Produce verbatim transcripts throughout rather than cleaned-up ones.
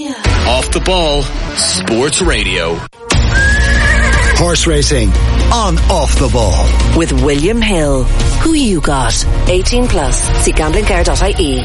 Off the Ball Sports Radio. Horse racing on Off the Ball with William Hill. Who you got? eighteen plus. See gambling care dot I E.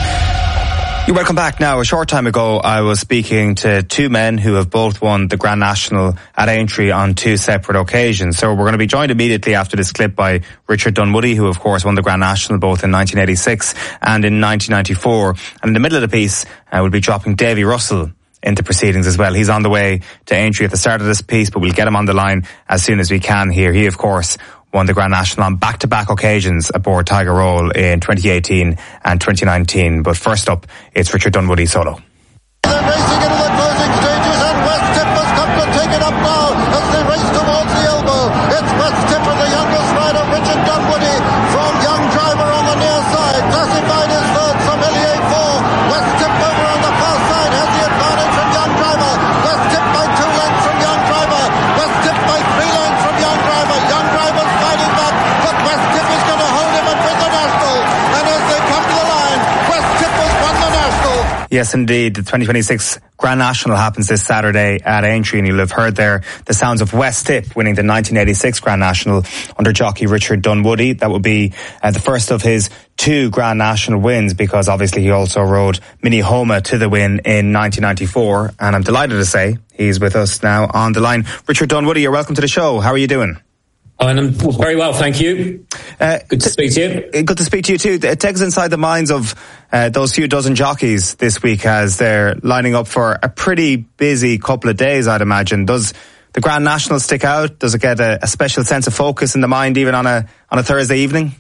You're welcome back. Now, a short time ago, I was speaking to two men who have both won the Grand National at Aintree on two separate occasions. So we're going to be joined immediately after this clip by Richard Dunwoody, who of course won the Grand National both in nineteen eighty-six and in nineteen ninety-four. And in the middle of the piece, uh, we'll be dropping Davy Russell into proceedings as well. He's on the way to Aintree at the start of this piece, but we'll get him on the line as soon as we can here. He, of course, won the Grand National on back-to-back occasions aboard Tiger Roll in twenty eighteen and twenty nineteen. But first up, it's Richard Dunwoody solo. They're racing into the closing stages, and West Tip has come to take it up now as they race towards the elbow. It's West Tip and the youngest rider, Richard Dunwoody, from Young Driver on the near side. Classified as third, Sommelier four. West Tip over on the far side has the advantage from Young Driver. West Tip by two lengths from Young Driver. West Tip by three lengths from Young Driver. Young Driver's fighting back, but West Tip is going to hold him and win the National. And as they come to the line, West Tip has won the National. Yes, indeed. The twenty twenty-six Grand National happens this Saturday at Aintree, and you'll have heard there the sounds of West Tip winning the nineteen eighty-six Grand National under jockey Richard Dunwoody. That will be uh, the first of his two Grand National wins, because obviously he also rode Mini Homa to the win in nineteen ninety-four. And I'm delighted to say he's with us now on the line. Richard Dunwoody, you're welcome to the show. How are you doing? And I'm very well, thank you. Uh, good to speak to you. Good to speak to you too. It takes inside the minds of uh, those few dozen jockeys this week as they're lining up for a pretty busy couple of days, I'd imagine. Does the Grand National stick out? Does it get a, a special sense of focus in the mind even on a on a Thursday evening?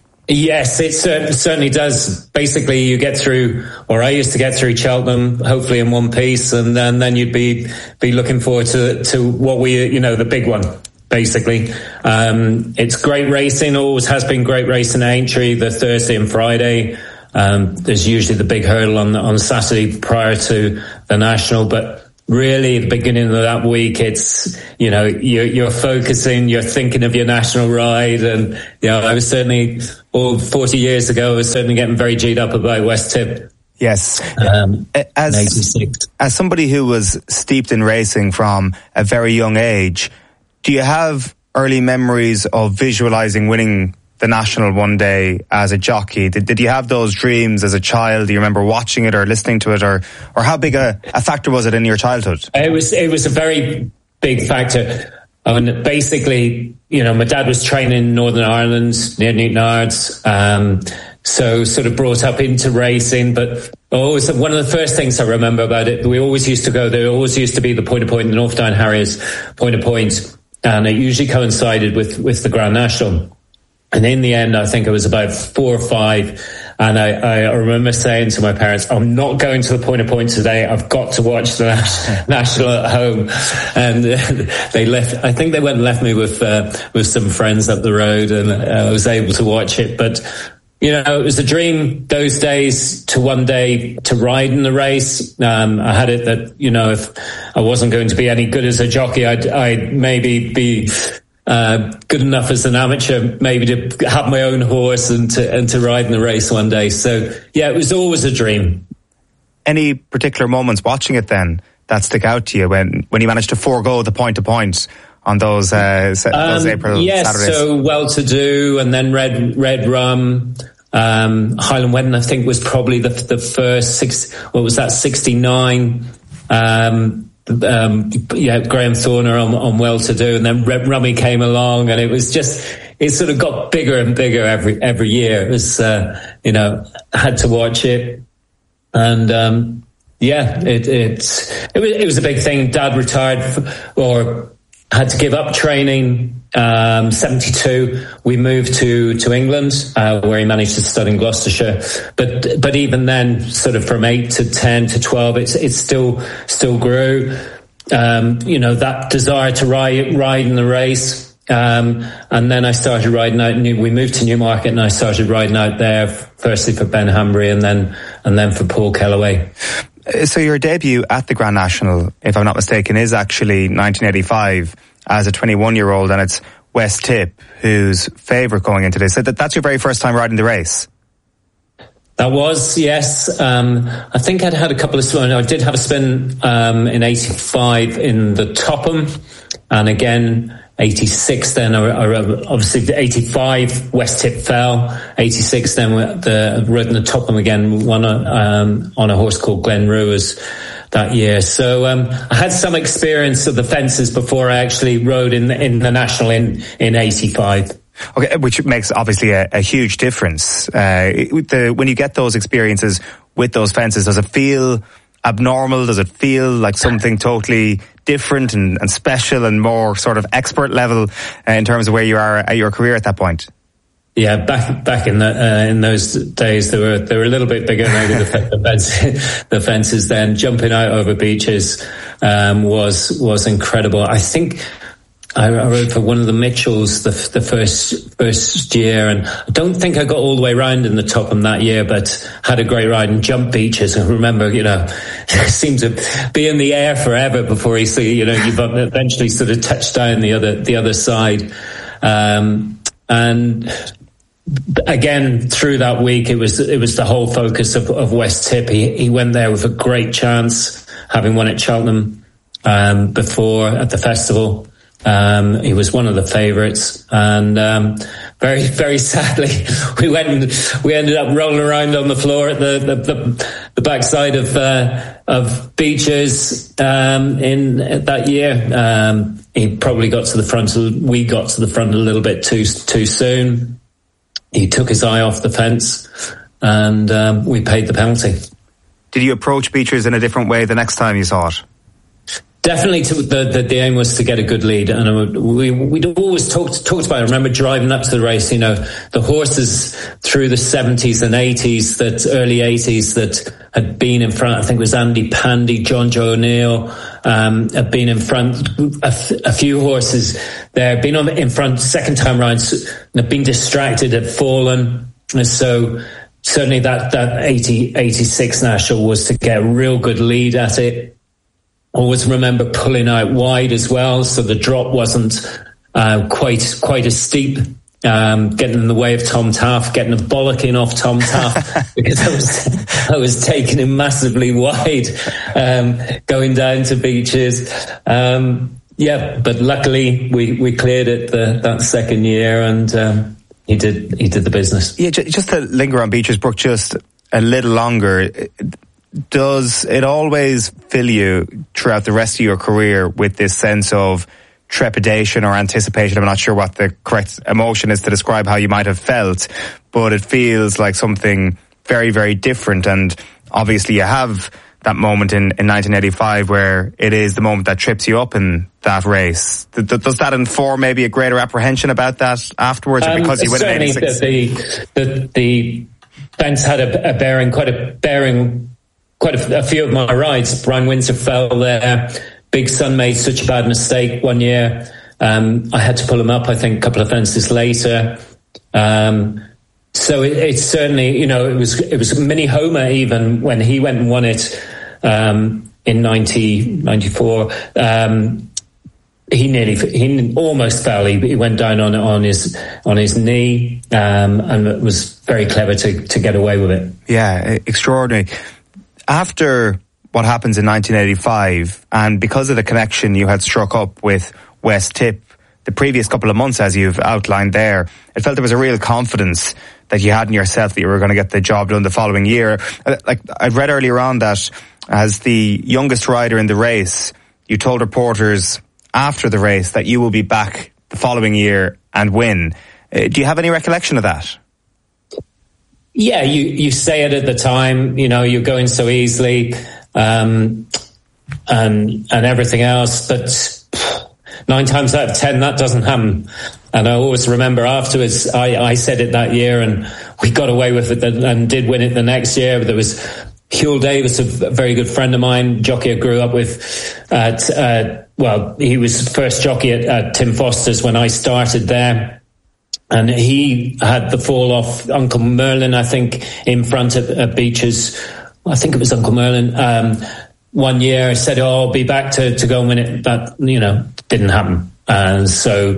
Yes, it certainly does. Basically, you get through, or I used to get through Cheltenham, hopefully in one piece, and then, then you'd be be looking forward to to what we, you know, the big one. Basically, um, it's great racing. Always has been great racing at Aintree. The Thursday and Friday. Um, there's usually the big hurdle on on Saturday prior to the National, but really, at the beginning of that week, it's, you know, you're, you're focusing, you're thinking of your national ride. And, you know, I was certainly, oh, forty years ago, I was certainly getting very G'd up about West Tip. Yes. Um, as, as somebody who was steeped in racing from a very young age, do you have early memories of visualising winning the National one day as a jockey? Did, did you have those dreams as a child? Do you remember watching it or listening to it, or, or how big a, a factor was it in your childhood? It was, it was a very big factor. I mean, basically, you know, my dad was training in Northern Ireland near Newtonards, um, so sort of brought up into racing. But always, one of the first things I remember about it, we always used to go there. Always used to be the Point of Point, the North Down Harriers Point of Point, and it usually coincided with with the Grand National. And in the end, I think it was about four or five. And I, I remember saying to my parents, I'm not going to the Point of Point today. I've got to watch the National at home. And they left, I think they went and left me with, uh, with some friends up the road, and I was able to watch it. But, you know, it was a dream those days to one day to ride in the race. Um, I had it that, you know, if I wasn't going to be any good as a jockey, I'd, I'd maybe be, Uh, good enough as an amateur, maybe to have my own horse and to and to ride in the race one day. So yeah, it was always a dream. Any particular moments watching it then that stick out to you when when you managed to forego the point to point on those uh, those um, April yes, Saturdays? so Well To Do, and then Red Red Rum. Um, Highland Wedding, I think, was probably the the first six. What was that? sixty-nine. Um, Um, yeah, Graham Thorner on, on Well To Do, and then Rummy came along, and it was just, it sort of got bigger and bigger every every year. It was, uh, you know, I had to watch it, and um, yeah, it it it was it was a big thing. Dad retired f- or had to give up training. Um, seventy-two, we moved to, to England, uh, where he managed to study in Gloucestershire. But, but even then, sort of from eight to ten to twelve, it's, it still, still grew. Um, you know, that desire to ride, ride in the race. Um, and then I started riding out. New, we moved to Newmarket, and I started riding out there, firstly for Ben Hambury and then, and then for Paul Kellaway. So your debut at the Grand National, if I'm not mistaken, is actually nineteen eighty-five. As a twenty-one-year-old, and it's West Tip who's favourite going into this. So that, that's your very first time riding the race? That was, yes. Um, I think I'd had a couple of spins. I did have a spin um, in eighty-five in the Topham, and again eighty-six. Then, I, I, obviously, the eighty-five West Tip fell. eighty-six. Then the rode in the Topham again, won a, um, on a horse called Glen Ruas that year. So um, I had some experience of the fences before I actually rode in the, in the national in in eighty-five. Okay, which makes obviously a, a huge difference. Uh, the, when you get those experiences with those fences, does it feel abnormal? Does it feel like something totally different and, and special and more sort of expert level uh, in terms of where you are at your career at that point? Yeah, back back in the uh, in those days, they were they were a little bit bigger. Maybe the, the, fence, the fences then jumping out over beaches um, was was incredible. I think. I rode for one of the Mitchells the, the first first year, and I don't think I got all the way round in the Topham that year, but had a great ride and jumped beaches. And remember, you know, it seemed to be in the air forever before you see, you know, you've eventually sort of touched down the other the other side. Um, and again, through that week, it was it was the whole focus of, of West Tip. He, he went there with a great chance, having won at Cheltenham um, before at the festival. Um, he was one of the favourites, and um, very, very sadly, we went and we ended up rolling around on the floor at the the, the, the backside of uh, of Beeches um, in that year. Um, he probably got to the front. We got to the front a little bit too too soon. He took his eye off the fence, and um, we paid the penalty. Did you approach Beeches in a different way the next time you saw it? Definitely, to, the, the the aim was to get a good lead, and we we'd always talked talked about it. I remember driving up to the race. You know, the horses through the seventies and eighties, that early eighties, that had been in front. I think it was Andy Pandy, John Joe O'Neill, um, had been in front. A, a few horses there, been on in front second time round, had been distracted, had fallen, and so certainly that that eighty, eighty-six national was to get a real good lead at it. Always remember pulling out wide as well, so the drop wasn't uh, quite quite as steep. Um, getting in the way of Tom Taff, getting a bollocking off Tom Taff because I was I was taking him massively wide, um, going down to Beeches. Um, yeah, but luckily we, we cleared it the, that second year, and um, he did he did the business. Yeah, just to linger on Beeches, Brooke, just a little longer. Does it always fill you throughout the rest of your career with this sense of trepidation or anticipation? I'm not sure what the correct emotion is to describe how you might have felt, but it feels like something very, very different. And obviously you have that moment in, in nineteen eighty-five where it is the moment that trips you up in that race. Does that inform maybe a greater apprehension about that afterwards, or um, because you win in eighty-six? The, the, the fence had a, a bearing, quite a bearing Quite a, a few of my rides. Brian Windsor fell there. Big Sun made such a bad mistake one year. Um, I had to pull him up, I think, a couple of fences later. Um, so it, it's certainly, you know, it was it was Mini Homer even when he went and won it um, in ninety, ninety-four. Um, he nearly, he almost fell. He, he went down on on his on his knee, um, and it was very clever to to get away with it. Yeah, extraordinary. After what happens in nineteen eighty-five, and because of the connection you had struck up with West Tip the previous couple of months, as you've outlined there, it felt there was a real confidence that you had in yourself that you were going to get the job done the following year. Like I read earlier on that as the youngest rider in the race, you told reporters after the race that you will be back the following year and win. Uh, do you have any recollection of that? Yeah, you, you say it at the time, you know, you're going so easily, um, and, and everything else, but nine times out of ten, that doesn't happen. And I always remember afterwards, I, I said it that year and we got away with it and did win it the next year. But there was Huell Davis, a very good friend of mine, jockey I grew up with at, uh, well, he was first jockey at, at Tim Foster's when I started there. And he had the fall off Uncle Merlin, I think, in front of uh, Beeches. I think it was Uncle Merlin. Um, one year said, oh, I'll be back to, to go and win it. That, you know, didn't happen. And so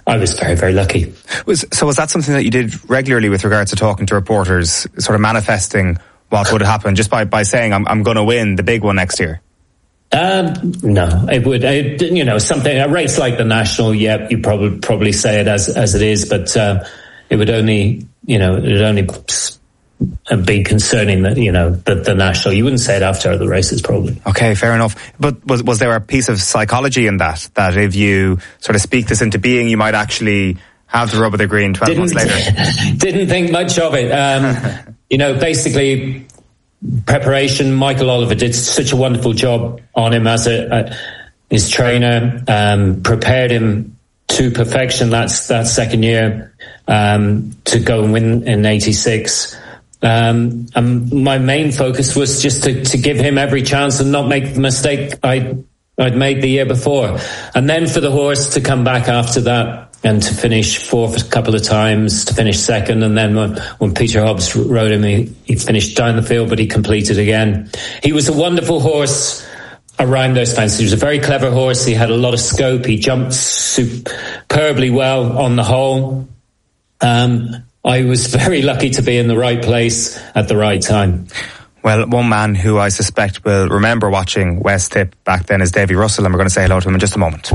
I was very, very lucky. Was, so was that something that you did regularly with regards to talking to reporters, sort of manifesting what would happen just by, by saying, I'm, I'm going to win the big one next year? Um, no, it would, it, you know, something, a race like the National, yeah, you probably, probably say it as, as it is, but, uh, it would only, you know, it would only be concerning that, you know, the, the National. You wouldn't say it after the races, probably. Okay, fair enough. But was, was there a piece of psychology in that, that if you sort of speak this into being, you might actually have the rub of the green twelve didn't, months later? Didn't think much of it. Um, you know, basically, preparation, Michael Oliver did such a wonderful job on him as a, a his trainer, um, prepared him to perfection that, that second year, um, to go and win in eighty-six. Um, and my main focus was just to, to give him every chance and not make the mistake I, I'd made the year before. And then for the horse to come back after that and to finish fourth a couple of times, to finish second. And then when, when Peter Hobbs rode him, he, he finished down the field, but he completed again. He was a wonderful horse around those fences. He was a very clever horse. He had a lot of scope. He jumped superbly well on the whole. Um, I was very lucky to be in the right place at the right time. Well, one man who I suspect will remember watching West Tip back then is Davy Russell, and we're going to say hello to him in just a moment.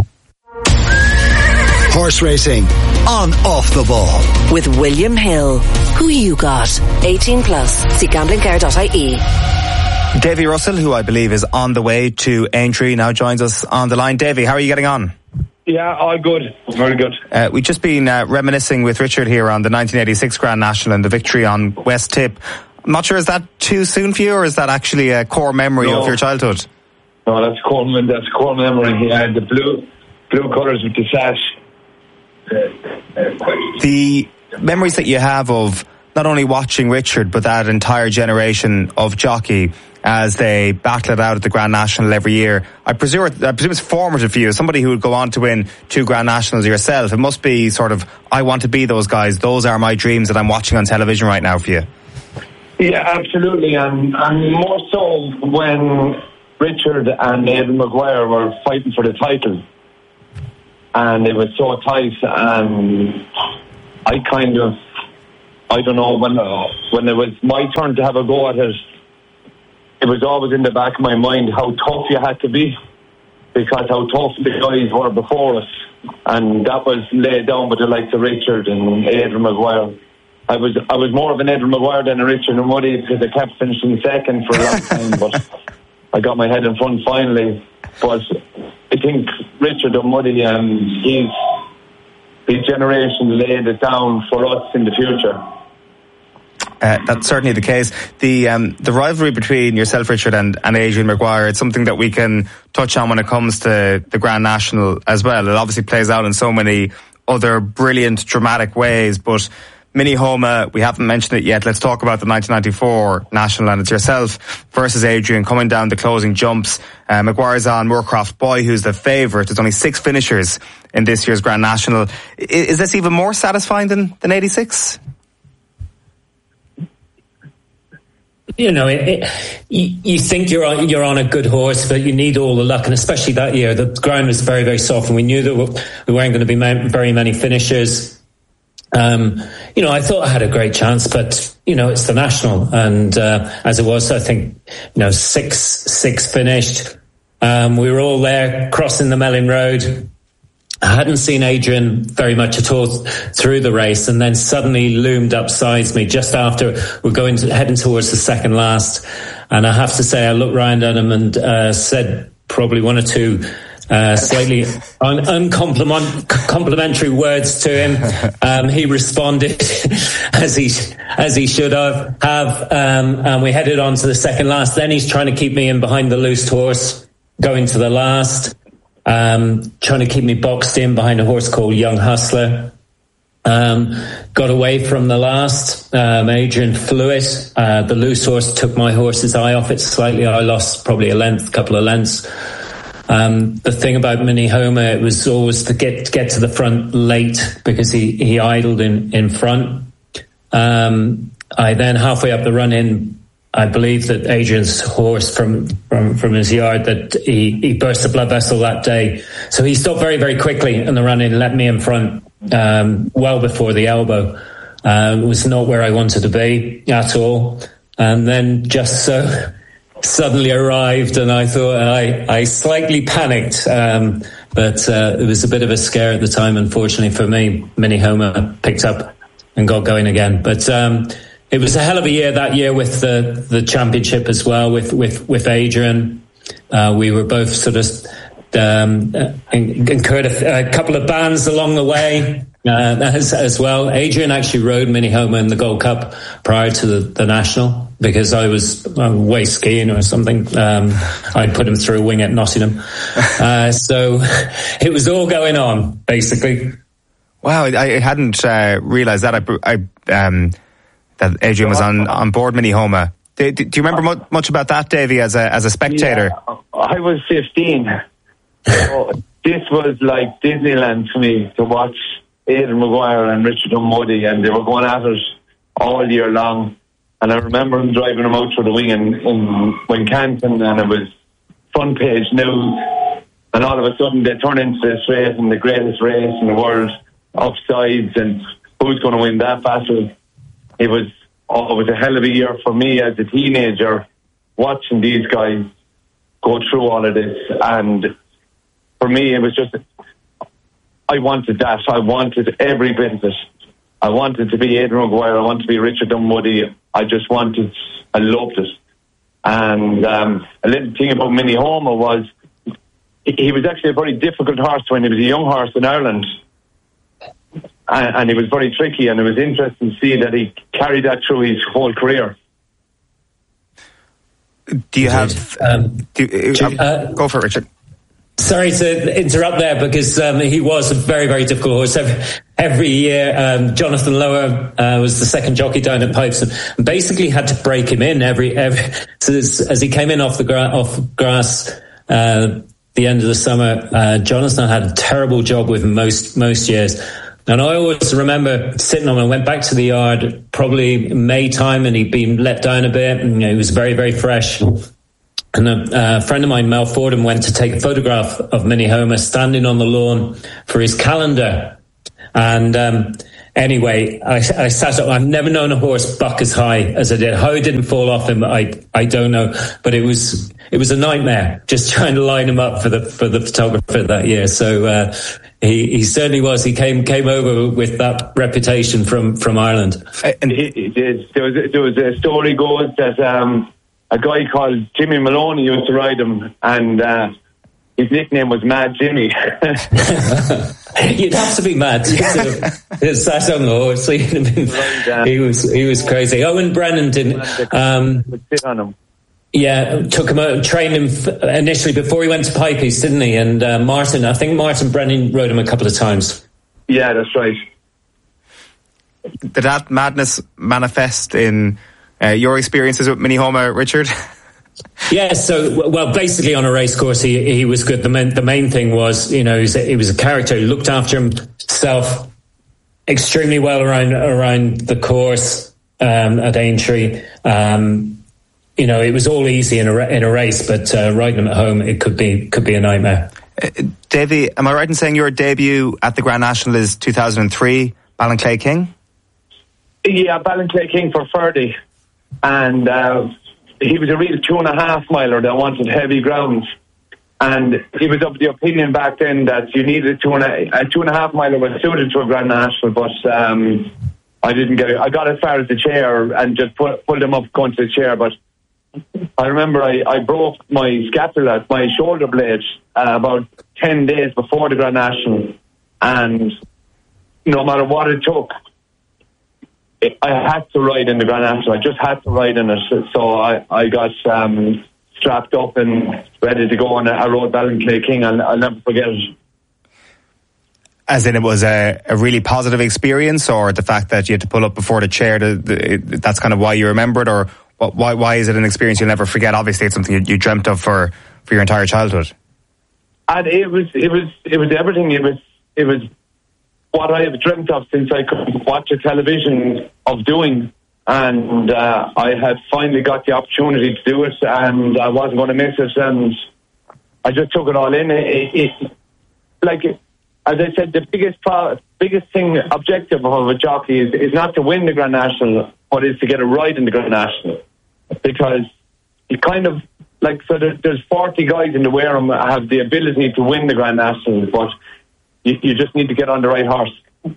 Horse racing on Off the Ball with William Hill. Who you got? eighteen plus. See gambling care dot I E. Davy Russell, who I believe is on the way to Aintree, now joins us on the line. Davy, how are you getting on? Yeah, all good. Very good. Uh, we've just been uh, reminiscing with Richard here on the nineteen eighty-six Grand National and the victory on West Tip. I'm not sure, is that too soon for you, or is that actually a core memory no. of your childhood? No, that's core, that's core memory. Yeah, the blue blue colours with the sash. The memories that you have of not only watching Richard, but that entire generation of jockey as they battle it out at the Grand National every year. I presume, I presume it's formative for you. As somebody who would go on to win two Grand Nationals yourself, it must be sort of, I want to be those guys. Those are my dreams that I'm watching on television right now for you. Yeah, absolutely. And, and more so when Richard and Aidan Maguire were fighting for the title. And it was so tight, and I kind of, I don't know, when, uh, when it was my turn to have a go at it, it was always in the back of my mind how tough you had to be, because how tough the guys were before us, and that was laid down with the likes of Richard and Aidan Maguire. I was I was more of an Aidan Maguire than a Richard and Muddy, because I kept finishing second for a long time, but I got my head in front finally. But I think Richard and Muddy, um, he's, his generation laid it down for us in the future. Uh, that's certainly the case. The um, the rivalry between yourself, Richard, and, and Adrian Maguire, it's something that we can touch on when it comes to the Grand National as well. It obviously plays out in so many other brilliant, dramatic ways, but Mini Homa, we haven't mentioned it yet. Let's talk about the nineteen ninety-four National, and it's yourself versus Adrian coming down the closing jumps. Uh, Maguire's on Moorcroft Boy, who's the favourite. There's only six finishers in this year's Grand National. Is, is this even more satisfying than, than eighty-six? You know, it, it, you, you think you're on, you're on a good horse, but you need all the luck, and especially that year, the ground was very, very soft, and we knew that we weren't going to be very many finishers. Um, you know, I thought I had a great chance, but, you know, it's the National, and uh, as it was, I think, you know, six, six finished. Um, we were all there crossing the Melling Road. I hadn't seen Adrian very much at all through the race, and then suddenly loomed up sides me just after we're going to, heading towards the second last. And I have to say, I looked round at him and uh, said probably one or two uh, slightly un- uncomplimentary words to him. Um, he responded as he as he should have. have um, and we headed on to the second last. Then he's trying to keep me in behind the loose horse, going to the last. Um, trying to keep me boxed in behind a horse called Young Hustler. Um, got away from the last. Um, Adrian flew it. Uh, the loose horse took my horse's eye off it slightly. I lost probably a length, a couple of lengths. Um, the thing about Mini Homa, it was always to get get to the front late, because he, he idled in, in front. Um, I then halfway up the run in, I believe that Adrian's horse from, from, from his yard, that he, he burst a blood vessel that day. So he stopped very, very quickly in the run in, let me in front. um, well before the elbow. Uh, it was not where I wanted to be at all. And then just so suddenly arrived, and I thought I, I slightly panicked. Um, but uh, it was a bit of a scare at the time, unfortunately for me. Mini Homer picked up and got going again. But um, it was a hell of a year that year with the, the championship as well, with, with, with Adrian. Uh, we were both sort of um, incurred a, a couple of bans along the way. Uh, as, as well. Adrian actually rode Mini Homer in the Gold Cup prior to the, the National, because I was uh, way skiing or something. Um, I'd put him through a wing at Nottingham. Uh, so it was all going on, basically. Wow, I hadn't uh, realised that. I, I, um, that Adrian was on, on board Mini Homer. Do, do you remember much, much about that, Davy, as a as a spectator? Yeah, I was fifteen. So this was like Disneyland to me, to watch Aidan Maguire and Richard Dunwoody, and they were going at it all year long. And I remember him driving them out through the wing in, in Wincanton, and it was front page news. And all of a sudden they turned into this race, and the greatest race in the world, offsides, and who's going to win that battle. It was, oh, it was a hell of a year for me as a teenager, watching these guys go through all of this. And for me, it was just, I wanted that. I wanted every bit of it. I wanted to be Aidan Maguire. I wanted to be Richard Dunwoody. I just wanted, I loved it. And um, a little thing about Mini Homer was, he was actually a very difficult horse when he was a young horse in Ireland. And, and he was very tricky, and it was interesting to see that he carried that through his whole career. Do you have... Um, do, uh, uh, go for it, Richard. Sorry to interrupt there, because um, he was a very, very difficult horse. Every, every year, um, Jonathan Lower uh, was the second jockey down at Pipes, and basically had to break him in every. every so as, as he came in off the gra- off grass, uh, the end of the summer, uh, Jonathan had a terrible job with him most most years. And I always remember sitting on him. I went back to the yard probably May time, and he'd been let down a bit, and you know, he was very, very fresh. And a uh, friend of mine, Mel Fordham, went to take a photograph of Mini Homer standing on the lawn for his calendar. And um, anyway, I, I sat up. I've never known a horse buck as high as I did. How it didn't fall off him, I I don't know. But it was it was a nightmare just trying to line him up for the for the photographer that year. So uh, he he certainly was. He came came over with that reputation from from Ireland. And he, he did. There was there was a story goes that. Um, A guy called Jimmy Maloney used to ride him, and uh, his nickname was Mad Jimmy. You'd have to be mad to have sat on the horse. So you'd have been, he was he was crazy. Owen Brennan didn't um, sit on him. Yeah, took him out, trained him initially before he went to Pipies, didn't he? And uh, Martin, I think Martin Brennan rode him a couple of times. Yeah, that's right. Did that madness manifest in Uh, your experiences with Mini Homer, Richard? Yeah, so, well, basically on a race course, he, he was good. The main, the main thing was, you know, he was, a, he was a character. He looked after himself extremely well around around the course um, at Aintree. Um, you know, it was all easy in a, in a race, but uh, riding him at home, it could be could be a nightmare. Uh, Davy, am I right in saying your debut at the Grand National is two thousand three, Ballinclay King? Yeah, Ballinclay King for Ferdy. And uh, he was a real two and a half miler that wanted heavy ground. And he was of the opinion back then that you needed a two and a, a two and a half miler was suited to a Grand National, but um, I didn't get it. I got as far as the chair and just put, pulled him up going to the chair. But I remember I, I broke my scapula, my shoulder blade, uh, about ten days before the Grand National. And no matter what it took, I had to ride in the Grand National. I just had to ride in it. So I, I got um, strapped up and ready to go, and I rode Ballinclay King. I'll, I'll never forget it. As in, it was a, a really positive experience, or the fact that you had to pull up before the chair, to, the, it, that's kind of why you remember it, or what, why why is it an experience you'll never forget? Obviously, it's something you, you dreamt of for, for your entire childhood. And it was it was it was everything. It was it was. what I have dreamt of since I could watch a television of doing, and uh, I had finally got the opportunity to do it, and I wasn't going to miss it, and I just took it all in. It, it, like, as I said, the biggest pro- biggest thing, objective of a jockey is, is not to win the Grand National, but is to get a ride in the Grand National. Because you kind of, like, so there, there's forty guys in the Wareham have the ability to win the Grand National, but you, you just need to get on the right horse.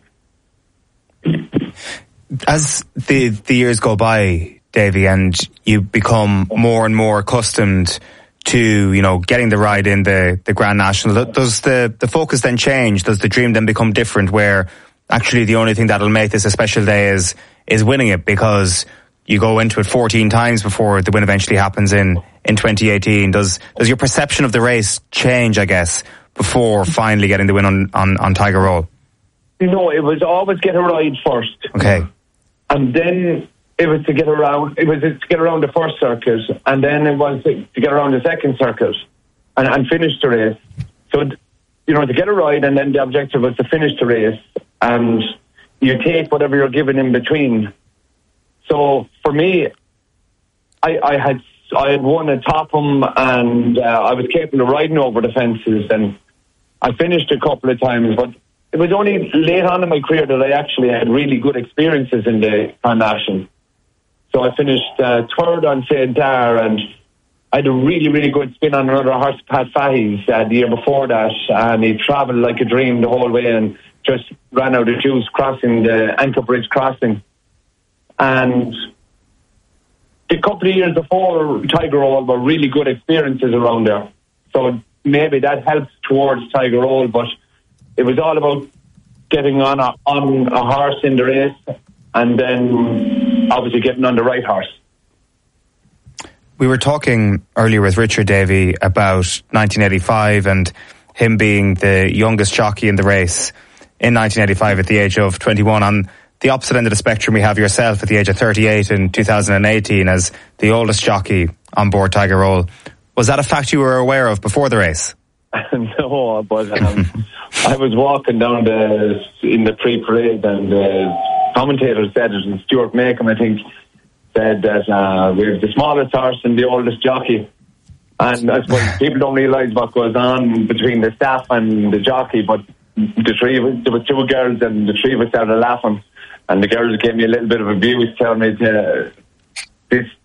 As the the years go by, Davy, and you become more and more accustomed to, you know, getting the ride in the, the Grand National, does the, the focus then change? Does the dream then become different, where actually the only thing that'll make this a special day is is winning it, because you go into it fourteen times before the win eventually happens in, in twenty eighteen? Does does your perception of the race change, I guess, before finally getting the win on, on, on Tiger Roll? No, it was always get a ride first. Okay. And then it was to get around, it was to get around the first circuit, and then it was to get around the second circuit and, and finish the race. So, you know, to get a ride, and then the objective was to finish the race, and you take whatever you're given in between. So for me, I, I had I had won at Topham, and uh, I was capable of riding over the fences, and I finished a couple of times, but it was only late on in my career that I actually had really good experiences in the Grand National. So I finished uh, third on Saint Dar, and I had a really, really good spin on another horse, Pat Fahey's, uh, the year before that, and he travelled like a dream the whole way and just ran out of juice crossing the Anchor Bridge crossing. And a couple of years before Tiger Roll were really good experiences around there. So maybe that helped towards Tiger Roll, but it was all about getting on a, on a horse in the race, and then obviously getting on the right horse. We were talking earlier with Richard Davey about nineteen eighty-five and him being the youngest jockey in the race in nineteen eighty-five at the age of twenty-one. On the opposite end of the spectrum, we have yourself at the age of thirty-eight in two thousand eighteen as the oldest jockey on board Tiger Roll. Was that a fact you were aware of before the race? No, but um, I was walking down the in the pre-parade, and the commentator said it, and Stuart Macomb, I think, said that uh, we have the smallest horse and the oldest jockey. And I suppose people don't realise what goes on between the staff and the jockey, but the three of us, there were two girls, and the three of us started laughing, and the girls gave me a little bit of abuse, telling me to, this